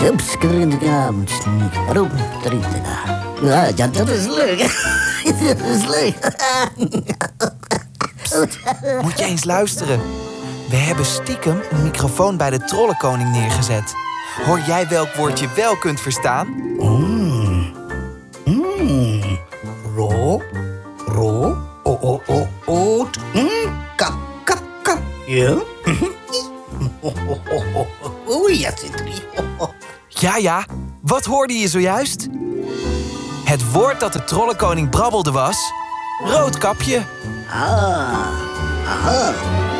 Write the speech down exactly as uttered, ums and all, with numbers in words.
Ja, dat is leuk. Dat is leuk. Moet je eens luisteren. We hebben stiekem een microfoon bij de trollenkoning neergezet. Hoor jij welk woord je wel kunt verstaan? Mm. Mm. Ro, ro, o, o, o, oot, mm. Kap, kap, kap. Ja? Oei, ja, zit er. Ja, ja. Wat hoorde je zojuist? Het woord dat de trollenkoning brabbelde was... Roodkapje. Ah, aha.